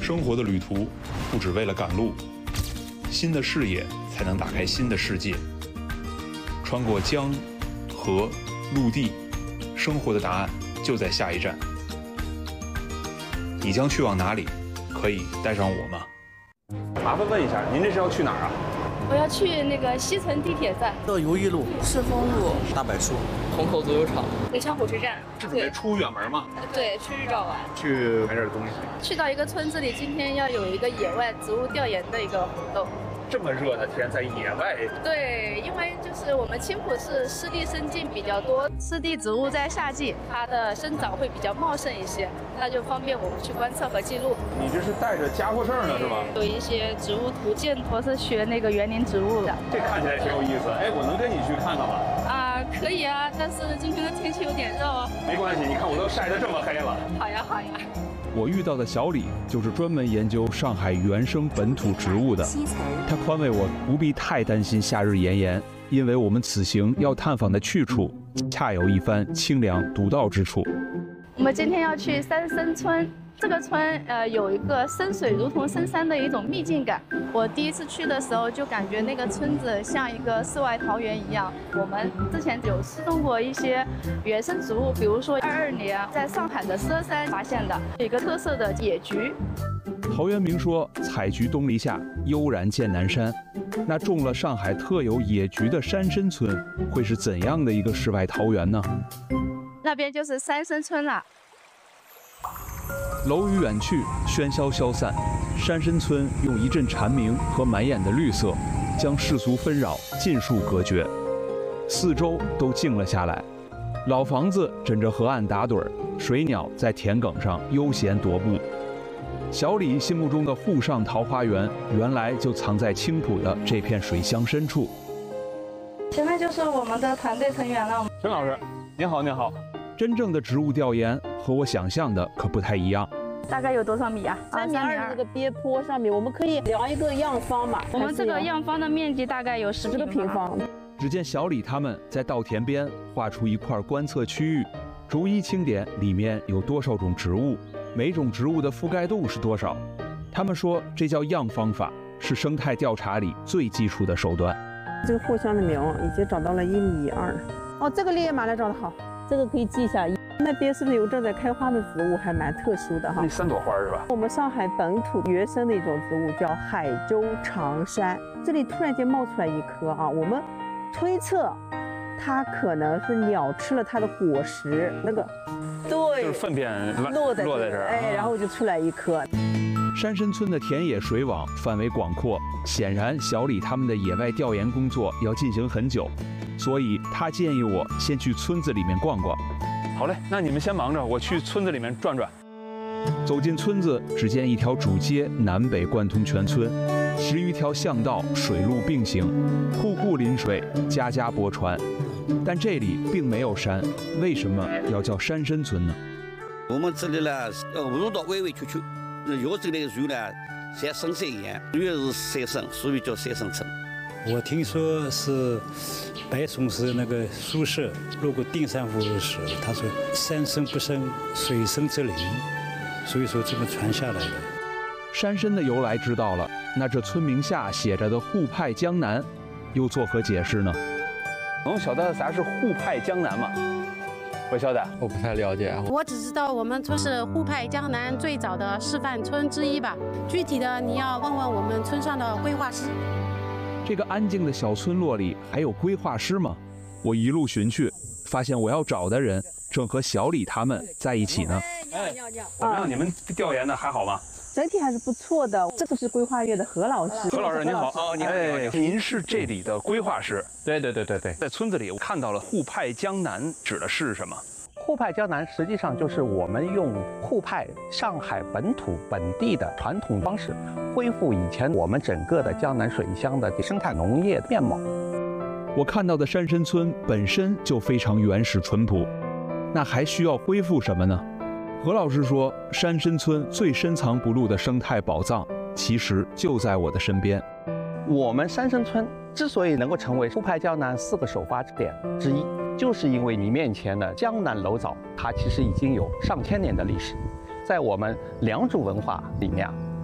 生活的旅途不只为了赶路，新的视野才能打开新的世界。穿过江、河、陆地，生活的答案就在下一站。你将去往哪里？可以带上我吗？ 麻烦问一下，您这是要去哪儿啊？ 我要去那个西城地铁站， 到如意路、 赤峰路、 大柏树、 虹口足球场、 文昌火车站。 是准备出远门吗？ 对，去日照玩， 去买点东西。 去到一个村子里，今天要有一个野外植物调研的一个活动。 这么热的天，在野外。 对，因为就是我们青浦市湿地生境比较多，湿地植物在夏季它的生长会比较茂盛一些，那就方便我们去观测和记录。 你这是带着家伙事儿呢是吧？ 有一些植物图鉴，我是学那个园林植物的。 这看起来挺有意思。哎，我能跟你去看看吗？ 啊，可以啊，但是今天的天气有点热哦。 没关系，你看我都晒得这么黑了。 好呀，好呀。 我遇到的小李就是专门研究上海原生本土植物的，他宽慰我不必太担心夏日炎炎，因为我们此行要探访的去处恰有一番清凉独到之处。 我们今天要去三生村，这个村有一个深水如同深山的一种秘境感。我第一次去的时候就感觉那个村子像一个世外桃源一样。我们之前有失踪过一些原生植物，比如说22年在上海的佘山发现的有一个特色的野菊。 陶渊明说：“采菊东篱下，悠然见南山。”那种了上海特有野菊的山参村会是怎样的一个世外桃源呢？ 那边就是三生村了。 楼宇远去，喧嚣消散，山参村用一阵蝉鸣和满眼的绿色，将世俗纷扰尽数隔绝，四周都静了下来。老房子枕着河岸打盹儿，水鸟在田埂上悠闲踱步。小李心目中的沪上桃花源，原来就藏在青浦的这片水乡深处。 前面就是我们的团队成员了。 陈老师，您好，您好。 真正的植物调研和我想象的可不太一样。 大概有多少米啊 ？3.2米这个边坡上面，我们可以量一个样方嘛。 我们这个样方的面积大概有10个平方。 只见小李他们在稻田边画出一块观测区域，逐一清点里面有多少种植物，每种植物的覆盖度是多少。他们说这叫样方法，是生态调查里最基础的手段。 这个藿香的苗已经长到了1.2米。哦，这个烈焰马来长得好， 这个可以记一下。 那边是不是有正在开花的植物，还蛮特殊的哈？ 那3朵花是吧？ 我们上海本土原生的一种植物叫海州长杉，这里突然间冒出来一颗啊，我们推测它可能是鸟吃了它的果实，那个对， 就是粪便落在这儿， 哎，然后就出来一颗。 山参村的田野水网范围广阔，显然小李他们的野外调研工作要进行很久，所以他建议我先去村子里面逛逛。 好嘞，那你们先忙着，我去村子里面转转。 走进村子，只见一条主街南北贯通全村，10余条巷道水路并行，户户临水，家家泊船。但这里并没有山，为什么要叫山参村呢？ 我们这里呢，梧桐岛弯弯曲曲，有这类树呢，像深山一样，主要是山参，所以叫山参村。 我听说是白崇禧那个苏轼路过定山湖时，他说山深不胜水深则灵，所以说这么传下来的。 山参的由来知道了，那这村名下写着的沪派江南又作何解释呢？ 能晓得啥是沪派江南吗？不晓得， 我不太了解。 我只知道我们村是沪派江南最早的示范村之一吧，具体的你要问问我们村上的规划师。 这个安静的小村落里还有规划师吗？我一路寻去，发现我要找的人正和小李他们在一起呢。 哎，怎么样？你们调研的还好吗？ 整体还是不错的。这个是规划院的何老师。 何老师您好，您好，您是这里的规划师？ 对。 在村子里我看到了沪派江南，指的是什么？ 沪派江南实际上就是我们用沪派上海本土本地的传统方式，恢复以前我们整个的江南水乡的生态农业面貌。 我看到的山参村本身就非常原始淳朴，那还需要恢复什么呢？何老师说，山参村最深藏不露的生态宝藏，其实就在我的身边。 我们山参村之所以能够成为沪派江南4个首发点之一，就是因为你面前的江南楼藻，它其实已经有上千年的历史。在我们良渚文化里面，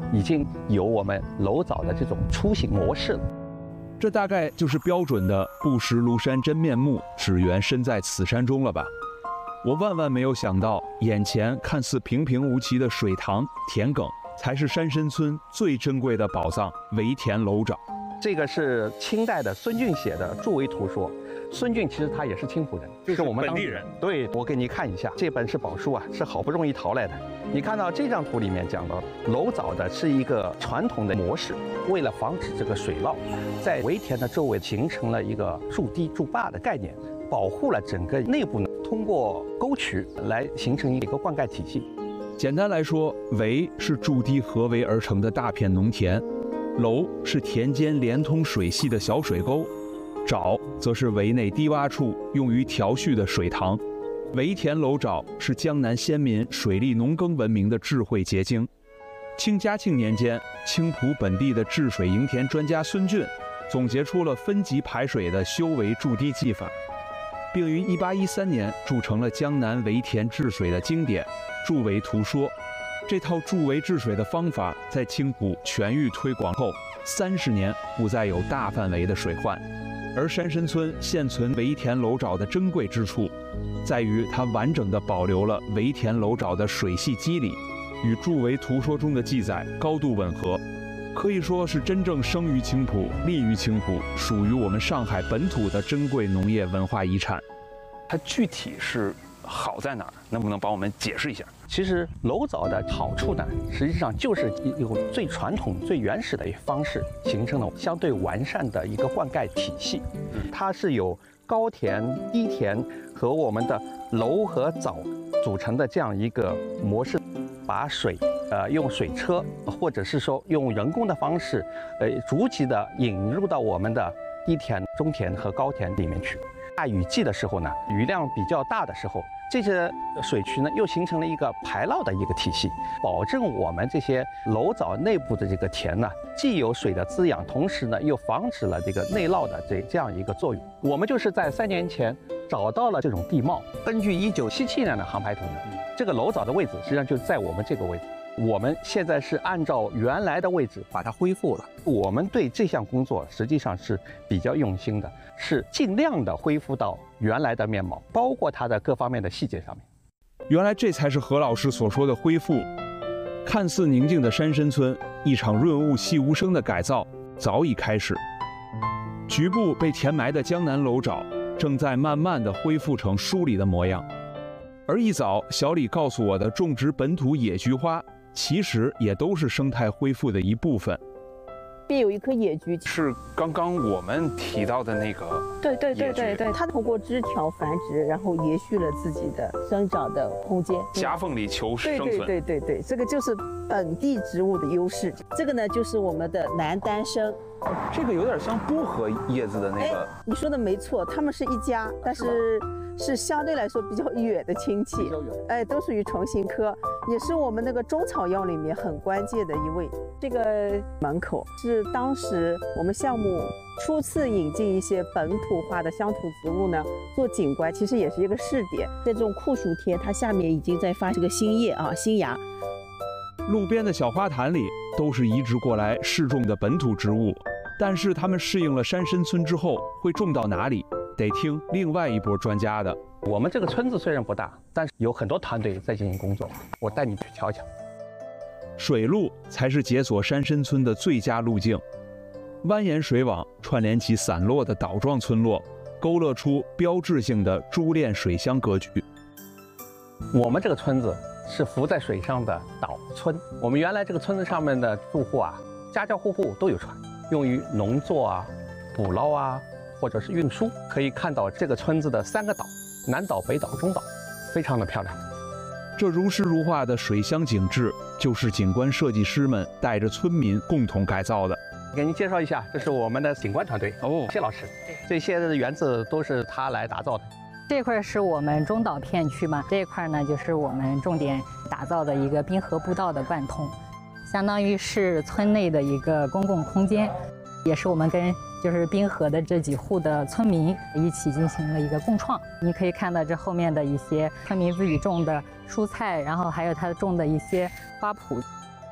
已经有我们楼藻的这种出行模式了。 这大概就是标准的不识庐山真面目，只缘身在此山中了吧？我万万没有想到，眼前看似平平无奇的水塘、田埂，才是山参村最珍贵的宝藏——围田楼沼。 这个是清代的孙峻写的《筑围图说》。孙峻其实他也是青浦人， 是我们本地人。对，我给你看一下，这本是宝书啊，是好不容易淘来的。你看到这张图里面讲到，楼藻的是一个传统的模式，为了防止这个水涝，在围田的周围形成了一个筑堤筑坝的概念，保护了整个内部呢，通过沟渠来形成一个灌溉体系。 简单来说，围是筑堤合围而成的大片农田，楼是田间连通水系的小水沟，沼则是围内低洼处用于调蓄的水塘。围田楼沼是江南先民水利农耕文明的智慧结晶。清嘉庆年间，青浦本地的治水营田专家孙峻总结出了分级排水的修围筑堤技法，并于1813年铸成了江南围田治水的经典《筑围图说》。这套筑围治水的方法在青浦全域推广后，30年不再有大范围的水患。而山参村现存围田楼沼的珍贵之处，在于它完整地保留了围田楼沼的水系机理，与《筑围图说》中的记载高度吻合，可以说是真正生于青浦、立于青浦，属于我们上海本土的珍贵农业文化遗产。 它具体是好在哪儿？能不能帮我们解释一下？ 其实楼藻的好处呢，实际上就是一种最传统、最原始的方式，形成了相对完善的一个灌溉体系。它是由高田、低田和我们的楼和藻组成的这样一个模式，把水用水车或者是说用人工的方式，逐级的引入到我们的低田、中田和高田里面去。大雨季的时候呢，雨量比较大的时候，这些水渠呢又形成了一个排涝的一个体系，保证我们这些楼藻内部的这个田呢，既有水的滋养，同时呢又防止了这个内涝的这样一个作用。我们就是在3年前找到了这种地貌，根据1977年的航拍图呢，这个楼藻的位置实际上就在我们这个位置。我们现在是按照原来的位置把它恢复了。我们对这项工作实际上是比较用心的，是尽量的恢复到原来的面貌，包括它的各方面的细节上面。 原来这才是何老师所说的恢复。看似宁静的山参村，一场润物细无声的改造早已开始。局部被填埋的江南楼沼正在慢慢地恢复成书里的模样。而一早小李告诉我的种植本土野菊花，其实也都是生态恢复的一部分。 边有一棵野菊， 是刚刚我们提到的那个。 对，它通过枝条繁殖，然后延续了自己的生长的空间， 夹缝里求生存。 对，这个就是本地植物的优势。这个呢，就是我们的南丹参。 这个有点像薄荷叶子的那个。 你说的没错，它们是一家，但是相对来说比较远的亲戚，都属于虫形科，也是我们那个中草药里面很关键的一位。这个门口是当时我们项目初次引进一些本土化的乡土植物呢做景观，其实也是一个试点。在这种酷暑天，它下面已经在发这个新叶啊，新芽。 路边的小花坛里都是移植过来试种的本土植物，但是它们适应了山参村之后会种到哪里，得听另外一波专家的。 我们这个村子虽然不大，但是有很多团队在进行工作，我带你去瞧瞧。 水路才是解锁山参村的最佳路径，蜿蜒水网串联起散落的岛状村落，勾勒出标志性的珠链水乡格局。 我们这个村子是浮在水上的岛村，我们原来这个村子上面的住户啊，家家户户都有船，用于农作啊、捕捞啊，或者是运输。可以看到这个村子的3个岛，南岛、北岛、中岛，非常的漂亮。 这如诗如画的水乡景致，就是景观设计师们带着村民共同改造的。 给您介绍一下，这是我们的景观团队谢老师，这些的园子都是他来打造的。 这块是我们中岛片区嘛，这一块呢就是我们重点打造的一个滨河步道的贯通，相当于是村内的一个公共空间，也是我们跟就是滨河的这几户的村民一起进行了一个共创。你可以看到这后面的一些村民自己种的蔬菜，然后还有他种的一些花圃。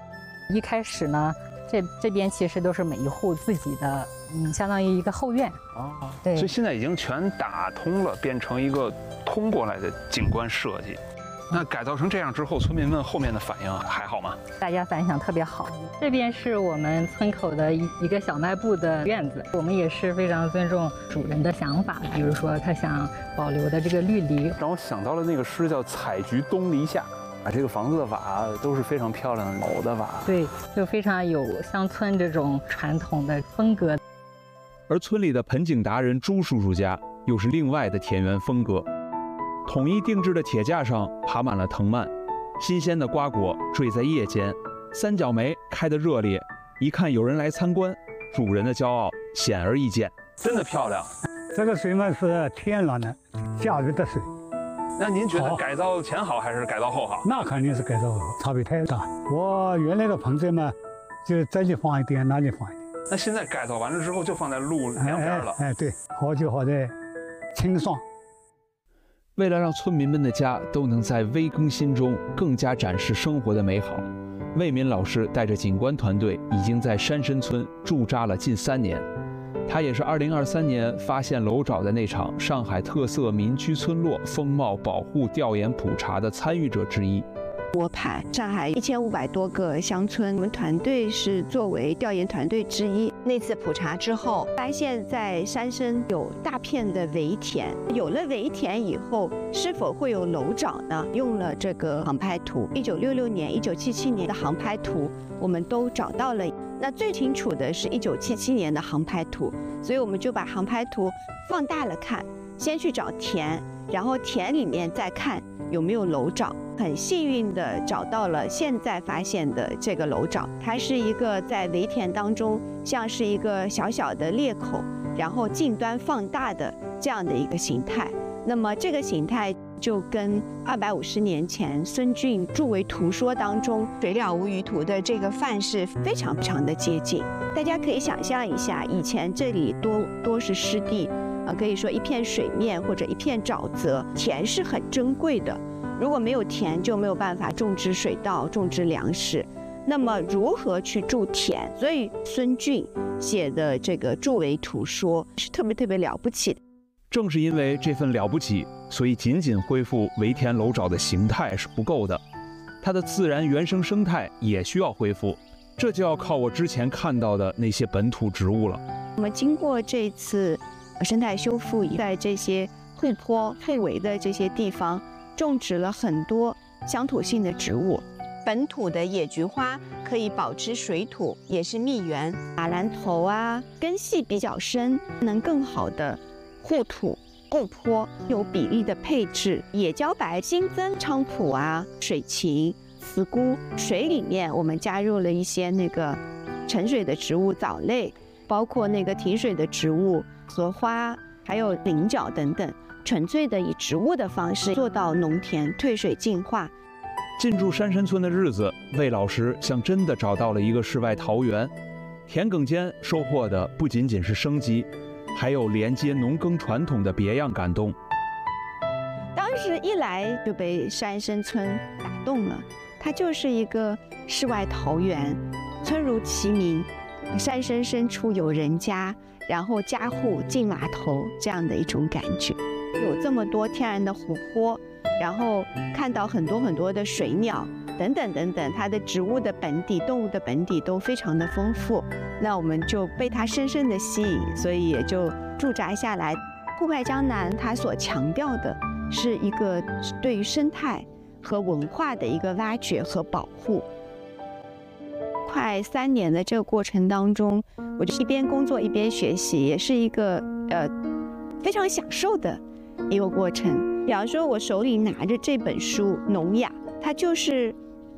一开始呢，这边其实都是每一户自己的，相当于一个后院。 啊， 对， 所以现在已经全打通了，变成一个通过来的景观设计。那改造成这样之后，村民们后面的反应还好吗？ 大家反响特别好。这边是我们村口的一个小卖部的院子，我们也是非常尊重主人的想法，比如说他想保留的这个绿篱， 让我想到了那个诗叫“采菊东篱下”。这个房子的瓦都是非常漂亮的老的瓦， 对，就非常有乡村这种传统的风格。 而村里的盆景达人朱叔叔家又是另外的田园风格，统一定制的铁架上爬满了藤蔓，新鲜的瓜果坠在叶间，三角梅开得热烈，一看有人来参观，主人的骄傲显而易见。真的漂亮。 这个水嘛是天然的下雨的水。 那您觉得改造前好还是改造后好？ 那肯定是改造后，差别太大。我原来的盆栽嘛，就这里放一点，那里放一点。 那现在改造完了之后，就放在路两边了。 对，好就好在清爽。 为了让村民们的家都能在微更新中更加展示生活的美好，魏民老师带着景观团队已经在山参村驻扎了近3年。他也是2023年发现楼沼的那场上海特色民居村落风貌保护调研普查的参与者之一。 拨盘上海1500多个乡村，我们团队是作为调研团队之一。那次普查之后，发现在山参有大片的围田，有了围田以后，是否会有楼沼呢？用了这个航拍图，1966年、1977年的航拍图，我们都找到了。那最清楚的是1977年的航拍图，所以我们就把航拍图放大了看，先去找田，然后田里面再看有没有楼沼。很幸运的找到了现在发现的这个楼沼，它是一个在围田当中像是一个小小的裂口，然后近端放大的这样的一个形态。那么这个形态就跟250年前孙峻著为图说当中水了无余图的这个范式非常的接近。大家可以想象一下，以前这里多是湿地，可以说一片水面或者一片沼泽，田是很珍贵的。如果没有田，就没有办法种植水稻、种植粮食。那么如何去筑田？所以孙峻写的这个著为图说是特别了不起的。 正是因为这份了不起，所以仅恢复围田楼沼的形态是不够的，它的自然原生生态也需要恢复，这就要靠我之前看到的那些本土植物了。 我们经过这次生态修复，在这些护坡、护围的这些地方，种植了很多乡土性的植物。本土的野菊花可以保持水土，也是蜜源。马兰头啊，根系比较深，能更好的护土护坡，有比例的配置。野茭白新增菖蒲啊、水芹、茨菇，水里面我们加入了一些那个沉水的植物藻类，包括那个提水的植物荷花，还有菱角等等，纯粹的以植物的方式做到农田退水净化。 进驻山参村的日子，魏老师像真的找到了一个世外桃源。田埂间收获的不仅仅是生机，还有连接农耕传统的别样感动。 当时一来就被山参村打动了，它就是一个世外桃源，村如其名，山深深处有人家，然后家户进码头这样的一种感觉。有这么多天然的湖泊，然后看到很多的水鸟等等，它的植物的本底、动物的本底都非常的丰富，那我们就被它深深的吸引，所以也就驻扎下来。户外江南它所强调的是一个对于生态和文化的一个挖掘和保护。快3年的这个过程当中，我就一边工作一边学习，也是一个非常享受的一个过程。比方说，我手里拿着这本书《农雅》，它就是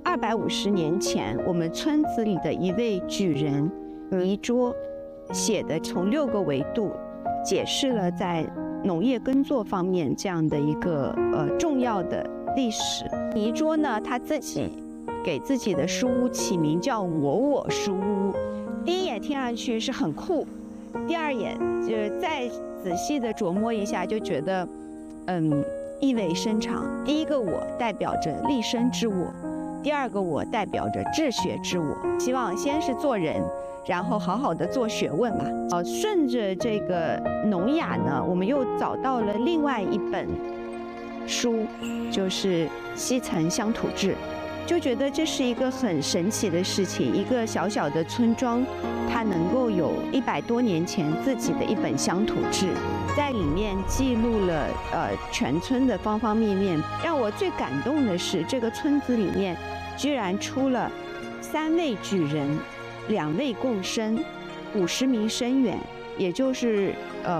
250年前我们村子里的一位举人倪柝写的，从6个维度解释了在农业耕作方面这样的一个重要的历史。倪柝呢，他自己给自己的书屋起名叫我书屋，第一眼听上去是很酷，第二眼就是再仔细的琢磨一下，就觉得意味深长。第一个我代表着立身之我， 第二个我代表着治学之我，希望先是做人，然后好好的做学问嘛。顺着这个农雅呢，我们又找到了另外一本书，就是《西岑乡土志》，就觉得这是一个很神奇的事情。一个小小的村庄，它能够有100多年前自己的一本乡土志，在里面记录了全村的方方面面。让我最感动的是，这个村子里面居然出了3位举人、2位贡生、50名生员，也就是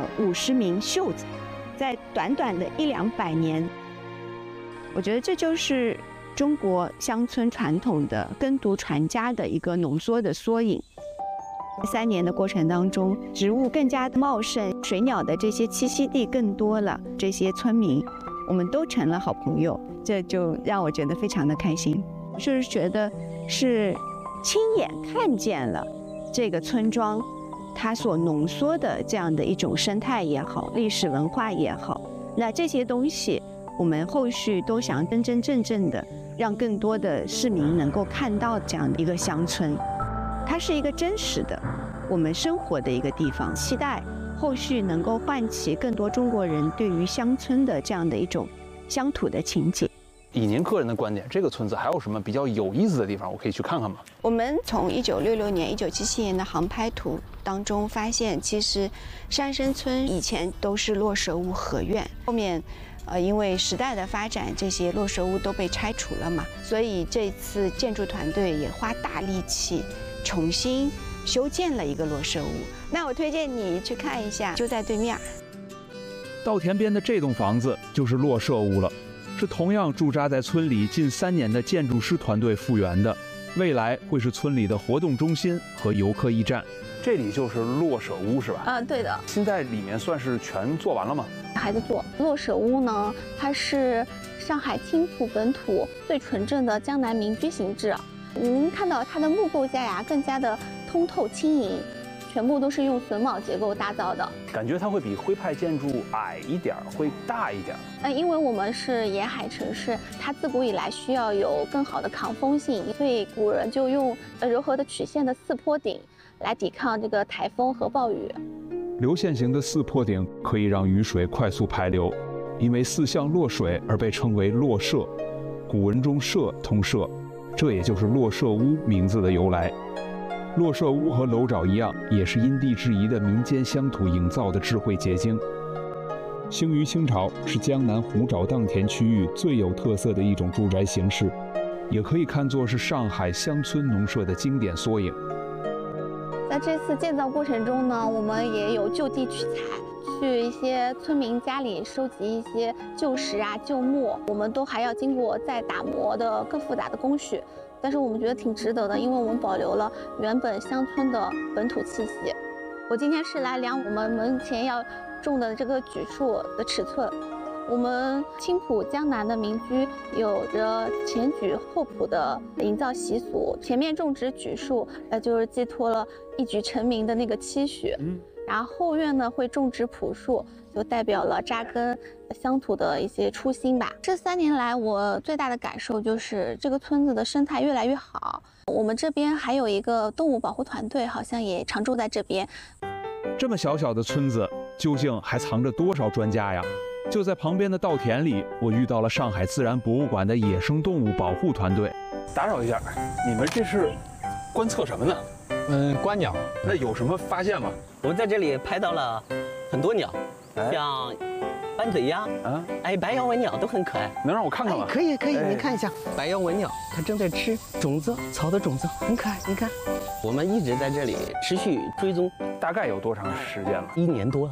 50名秀才，在短短的100-200年，我觉得这就是中国乡村传统的耕读传家的一个浓缩的缩影。3年的过程当中，植物更加的茂盛，水鸟的这些栖息地更多了，这些村民我们都成了好朋友，这就让我觉得非常的开心。就是觉得是亲眼看见了这个村庄它所浓缩的这样的一种生态也好，历史文化也好，那这些东西我们后续都想真真正正的让更多的市民能够看到这样的一个乡村，它是一个真实的我们生活的一个地方。期待后续能够唤起更多中国人对于乡村的这样的一种乡土的情结。 以您个人的观点，这个村子还有什么比较有意思的地方？我可以去看看吗？ 我们从1966年、1977年的航拍图当中发现，其实山生村以前都是落舍屋合院，后面因为时代的发展，这些落舍屋都被拆除了嘛，所以这次建筑团队也花大力气重新修建了一个落舍屋。那我推荐你去看一下，就在对面。 稻田边的这栋房子就是落舍屋了，是同样驻扎在村里近3年的建筑师团队复原的，未来会是村里的活动中心和游客驿站。 这里就是落舍屋是吧？ 对的。 现在里面算是全做完了吗？ 还在做。落舍屋呢，它是上海青浦本土最纯正的江南民居形制。您看到它的木构架呀，更加的通透轻盈，全部都是用榫卯结构打造的。 感觉它会比徽派建筑矮一点，会大一点。 因为我们是沿海城市，它自古以来需要有更好的抗风性，所以古人就用柔和的曲线的4坡顶来抵抗这个台风和暴雨。 流线型的4坡顶可以让雨水快速排流，因为4向落水而被称为落舍。古文中舍通舍，这也就是落舍屋名字的由来。落舍屋和楼沼一样，也是因地制宜的民间乡土营造的智慧结晶。兴于清朝，是江南湖沼荡田区域最有特色的一种住宅形式，也可以看作是上海乡村农舍的经典缩影。 在这次建造过程中呢，我们也有就地取材，去一些村民家里收集一些旧石啊、旧木，我们都还要经过再打磨的更复杂的工序。但是我们觉得挺值得的，因为我们保留了原本乡村的本土气息。我今天是来量我们门前要种的这个榉树的尺寸。我们青浦江南的民居有着前榉后圃的营造习俗，前面种植榉树，就是寄托了一举成名的那个期许。然后后院呢会种植朴树，就代表了扎根乡土的一些初心吧。这3年来，我最大的感受就是这个村子的生态越来越好。我们这边还有一个动物保护团队，好像也常住在这边。 这么小小的村子，究竟还藏着多少专家呀？就在旁边的稻田里，我遇到了上海自然博物馆的野生动物保护团队。 打扰一下，你们这是观测什么呢？ 观鸟。 那有什么发现吗？ 我们在这里拍到了很多鸟，像斑嘴鸭白腰文鸟都很可爱。 能让我看看吗？ 可以，你看一下白腰文鸟，它正在吃种子，草的种子，很可爱。你看，我们一直在这里持续追踪， 大概有多长时间了 ？1年多了。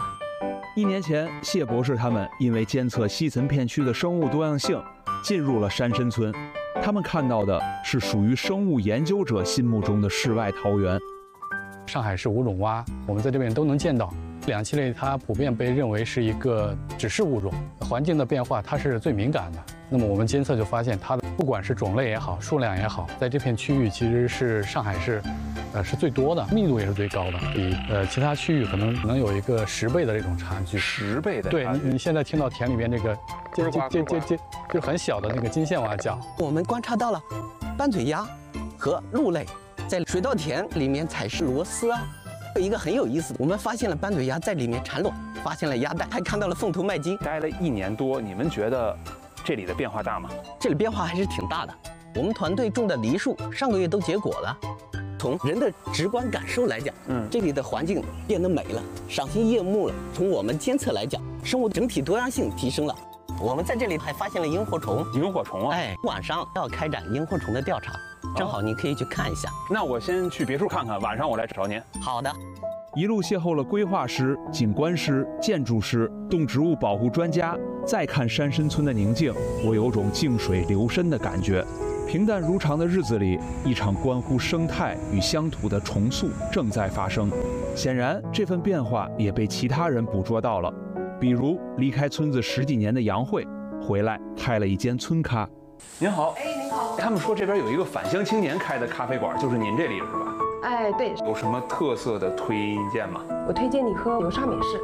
1年前，谢博士他们因为监测西岑片区的生物多样性，进入了山参村。他们看到的是属于生物研究者心目中的世外桃源。 上海市无种蛙，我们在这边都能见到。两栖类它普遍被认为是一个指示物种，环境的变化它是最敏感的。那么我们监测就发现，它的不管是种类也好，数量也好，在这片区域其实是上海市，是最多的，密度也是最高的，比其他区域可能有一个10倍的这种差距。 10倍的差距。 对，你现在听到田里边这个就是很小的那个金线蛙叫。 我们观察到了斑嘴鸭和鹿类在水稻田里面采食螺丝啊。有一个很有意思的，我们发现了斑嘴鸭在里面产卵，发现了鸭蛋，还看到了凤头麦金。 待了1年多，你们觉得这里的变化大吗？ 这里变化还是挺大的。我们团队种的梨树上个月都结果了。从人的直观感受来讲，这里的环境变得美了，赏心悦目了。从我们监测来讲，生物整体多样性提升了。我们在这里还发现了萤火虫。 萤火虫啊！ 哎，晚上要开展萤火虫的调查，正好你可以去看一下。 那我先去别墅看看，晚上我来找您。 好的。 一路邂逅了规划师、景观师、建筑师、动植物保护专家，再看山参村的宁静，我有种静水流深的感觉。平淡如常的日子里，一场关乎生态与乡土的重塑正在发生。显然，这份变化也被其他人捕捉到了。比如离开村子10几年的杨慧，回来开了一间村咖。 您好，您好。他们说这边有一个返乡青年开的咖啡馆，就是您这里是吧？ 哎，对。 有什么特色的推荐吗？ 我推荐你喝流沙美式。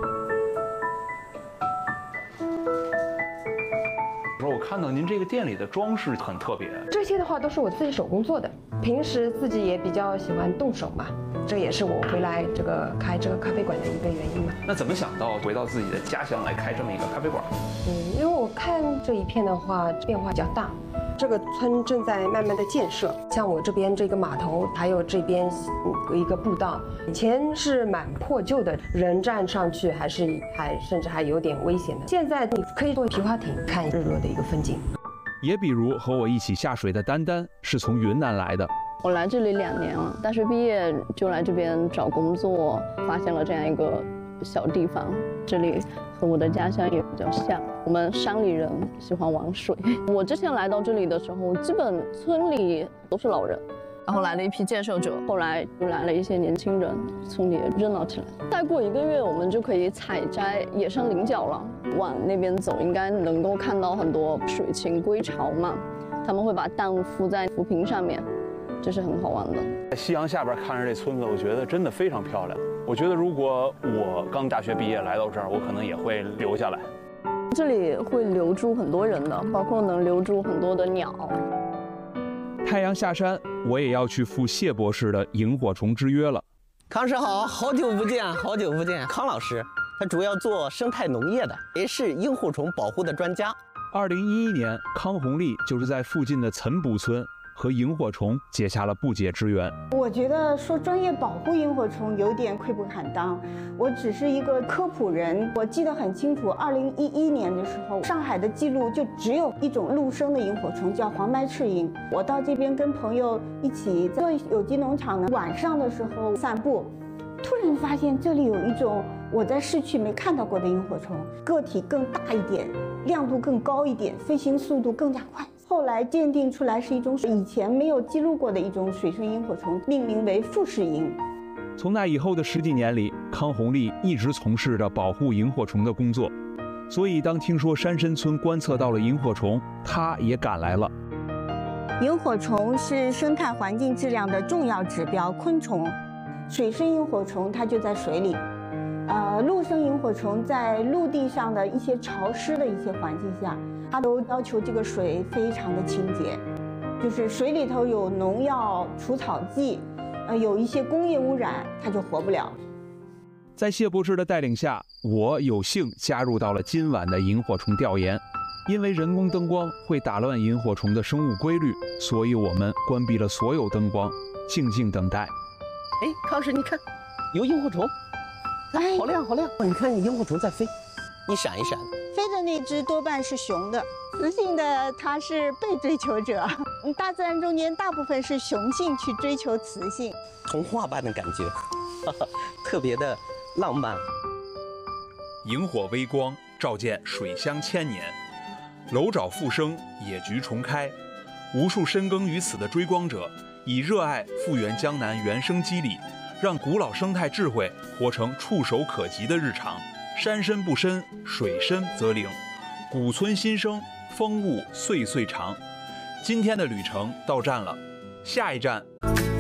我看到您这个店里的装饰很特别， 这些的话都是我自己手工做的，平时自己也比较喜欢动手嘛，这也是我回来开这个咖啡馆的一个原因嘛。 那怎么想到回到自己的家乡来开这么一个咖啡馆？ 因为我看这一片的话变化比较大，这个村正在慢慢的建设，像我这边这个码头，还有这边有一个步道，以前是蛮破旧的，人站上去甚至还有点危险的。现在你可以坐皮划艇看日落的一个风景。 也比如和我一起下水的丹丹是从云南来的。 我来这里2年了，大学毕业就来这边找工作，发现了这样一个小地方，这里和我的家乡也比较像。我们山里人喜欢玩水。我之前来到这里的时候，基本村里都是老人，然后来了一批建设者，后来又来了一些年轻人，村里也热闹起来。再过1个月，我们就可以采摘野生菱角了。往那边走，应该能够看到很多水禽归巢嘛，他们会把蛋孵在浮萍上面，这是很好玩的。 在夕阳下边看着这村子，我觉得真的非常漂亮。我觉得如果我刚大学毕业来到这儿，我可能也会留下来。 这里会留住很多人的，包括能留住很多的鸟。 太阳下山，我也要去赴谢博士的萤火虫之约了。 康师好，好久不见，好久不见。康老师，他主要做生态农业的，也是萤火虫保护的专家。 2011年，康红丽就是在附近的岑堡村和萤火虫结下了不解之缘。 我觉得说专业保护萤火虫有点愧不坦当，我只是一个科普人。我记得很清楚，2011年的时候，上海的记录就只有一种陆生的萤火虫，叫黄白翅萤。我到这边跟朋友一起做有机农场呢，晚上的时候散步，突然发现这里有一种我在市区没看到过的萤火虫，个体更大一点，亮度更高一点，飞行速度更加快。后来鉴定出来是一种以前没有记录过的一种水生萤火虫，命名为富士萤。 从那以后的10几年里，康红丽一直从事着保护萤火虫的工作，所以当听说山参村观测到了萤火虫，她也赶来了。 萤火虫是生态环境质量的重要指标昆虫，水生萤火虫它就在水里，陆生萤火虫在陆地上的一些潮湿的一些环境下，它都要求这个水非常的清洁，就是水里头有农药、除草剂，有一些工业污染，它就活不了。 在谢博士的带领下，我有幸加入到了今晚的萤火虫调研。因为人工灯光会打乱萤火虫的生物规律，所以我们关闭了所有灯光，静静等待。 哎，康师，你看，有萤火虫，哎，好亮好亮！你看，萤火虫在飞，一闪一闪的。 飞的那只多半是雄的，雌性的它是被追求者。大自然中间大部分是雄性去追求雌性， 童话般的感觉，特别的浪漫。 萤火微光照见水乡千年，楼沼复生，野菊重开。无数深耕于此的追光者，以热爱复原江南原生肌理，让古老生态智慧活成触手可及的日常。山深不深，水深则灵。古村新生，风物岁岁长。今天的旅程到站了，下一站